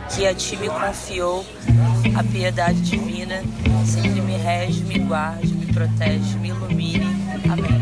que a ti me confiou a piedade divina, sempre me rege, me guarde, me protege, me ilumine. Amém.